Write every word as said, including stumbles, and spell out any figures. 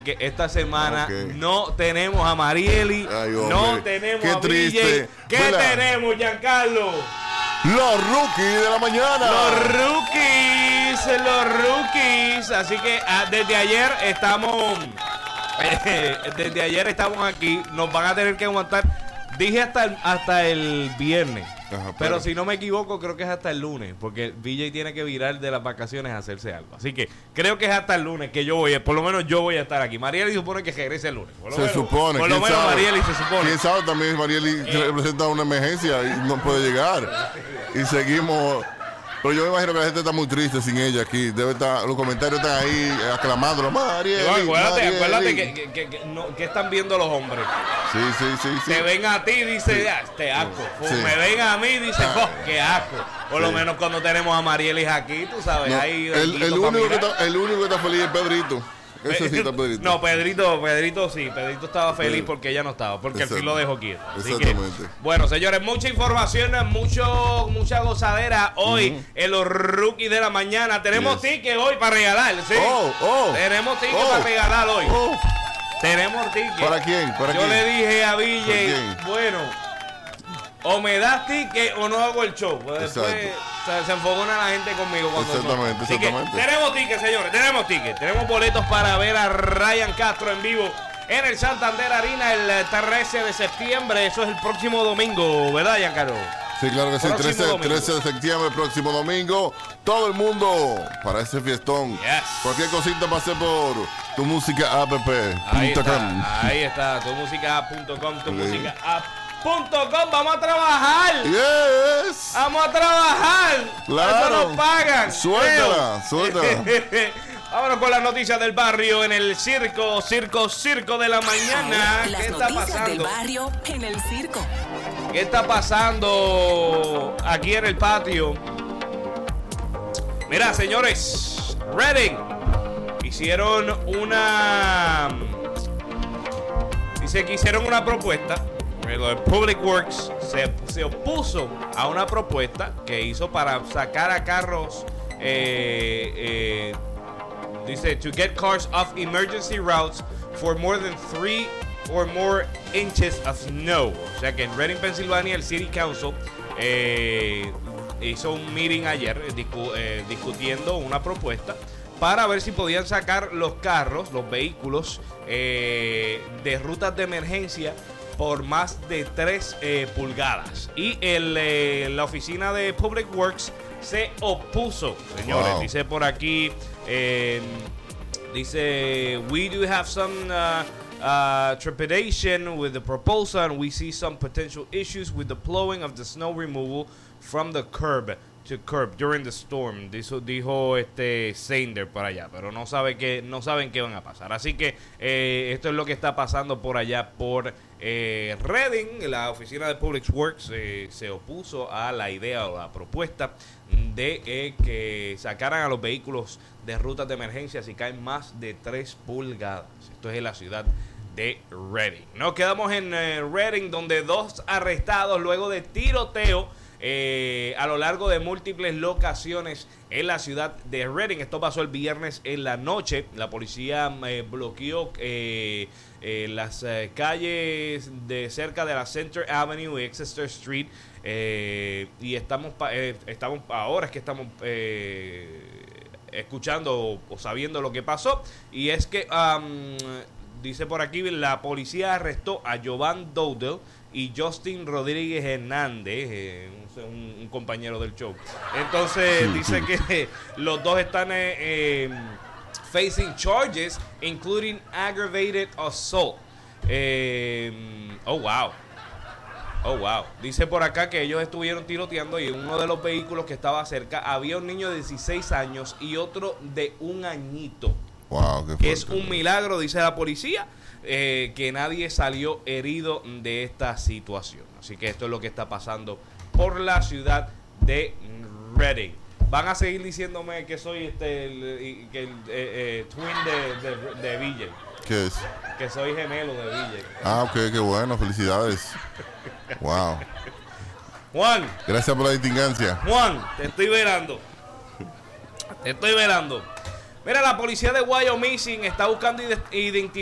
que esta semana okay. no tenemos a Marieli, Ay, no tenemos Qué a triste. B J. ¿Qué Mira. tenemos, Giancarlo? Los rookies de la mañana. Los rookies, los rookies. Así que ah, desde ayer estamos, eh, desde ayer estamos aquí. Nos van a tener que aguantar. Dije hasta el, hasta el viernes. Ajá, pero, pero si no me equivoco, creo que es hasta el lunes. Porque B J tiene que virar de las vacaciones a hacerse algo. Así que creo que es hasta el lunes que yo voy. Por lo menos yo voy a estar aquí. Marieli supone que regrese el lunes. Por lo se menos, supone. Por lo ¿quién menos sabe? Marieli se supone. Quién sabe, también Marieli Eh. representa una emergencia y no puede llegar. Y seguimos. Pero yo me imagino que la gente está muy triste sin ella aquí. Debe estar, los comentarios están ahí aclamándolo. Marieli, Igual, acuérdate, Marieli. acuérdate que, que, que, que, no, que están viendo los hombres. Sí, sí, sí, sí. Te ven a ti, dice, ya, este asco. Sí. Me ven a mí, dice, Ah. oh, qué asco. Por Sí. lo menos cuando tenemos a Marielis aquí, tú sabes, No, ahí. el, el, único que está, el único que está feliz es Pedrito. Ese sí está Pedrito. No, Pedrito, Pedrito sí, Pedrito estaba feliz Sí. porque ella no estaba, porque al fin Exacto. lo dejó quieto. Así que, Exactamente. bueno, señores, mucha información, mucho, mucha gozadera hoy Ujú. en los rookies de la mañana. Tenemos Yes. tickets hoy para regalar, ¿sí? Oh, oh. Tenemos tickets Oh. para regalar hoy. Oh. Tenemos tickets. ¿Para quién? ¿Para Yo quién? le dije a ¿Para B quién? J, bueno, o me das ticket o no hago el show. Pues después Exacto. se, se enfogona la gente conmigo cuando Exactamente, no. Así que exactamente. tenemos tickets, señores, tenemos tickets. Tenemos boletos para ver a Ryan Castro en vivo en el Santander Arena el trece de septiembre. Eso es el próximo domingo, ¿verdad, Giancarlo? Sí, claro que sí. Próximo trece, domingo. trece de septiembre, próximo domingo. Todo el mundo para ese fiestón. Yes. Cualquier cosita pase por tu música app. Ahí punto com. está, ahí está, tu música app punto com, tu Sí. música app punto com. Vamos a trabajar. Yes. Vamos a trabajar. Claro. Eso nos pagan. Suéltala, Creo. suéltala. Vámonos con las noticias del barrio en el circo, circo, circo de la mañana. Las ¿Qué está noticias del pasando? barrio en el circo. ¿Qué está pasando aquí en el patio? Mira, señores, Reading hicieron una... Dice que hicieron una propuesta. El Public Works se, se opuso a una propuesta que hizo para sacar a carros... Eh, eh, dice, to get cars off emergency routes for more than three or more inches of snow. O sea que en Reading, Pensilvania, el City Council eh, hizo un meeting ayer eh, discu eh, discutiendo una propuesta para ver si podían sacar los carros, los vehículos eh, de rutas de emergencia por más de tres eh, pulgadas. Y el, eh, la oficina de Public Works se opuso, señores. Wow. Dice por aquí, eh, dice, we do have some uh, uh, trepidation with the proposal and we see some potential issues with the plowing of the snow removal from the curb to curb during the storm. Dijo, dijo este Sander por allá, pero no sabe que no saben qué van a pasar. Así que eh, esto es lo que está pasando por allá por eh, Reading. La oficina de Public Works eh, se opuso a la idea o la propuesta de eh, que sacaran a los vehículos de rutas de emergencia si caen más de tres pulgadas. Esto es en la ciudad de Reading. Nos quedamos en eh, Reading, donde dos arrestados luego de tiroteo Eh, a lo largo de múltiples locaciones en la ciudad de Reading. Esto pasó el viernes en la noche. La policía eh, bloqueó eh, eh, las eh, calles de cerca de la Center Avenue y Exeter Street eh, y estamos eh, estamos ahora es que estamos eh, escuchando o, o sabiendo lo que pasó, y es que um, dice por aquí, la policía arrestó a Jovan Dowdell y Justin Rodríguez Hernández, eh, un, un compañero del show. Entonces dice que los dos están eh, eh, facing charges, including aggravated assault. Eh, oh, wow. Oh, wow. Dice por acá que ellos estuvieron tiroteando y en uno de los vehículos que estaba cerca había un niño de dieciséis años y otro de un añito. Wow, qué fuerte. Es un milagro, dice la policía, eh, que nadie salió herido de esta situación. Así que esto es lo que está pasando por la ciudad de Reading. Van a seguir diciéndome que soy este el, que el eh, eh, twin de, de, de V J. ¿Qué es? Que soy gemelo de V J. Ah, ok, qué bueno, felicidades. Wow. Juan, Gracias por la distingancia. Juan, te estoy velando. Te estoy velando. Mira, la policía de Wyoming está buscando identificar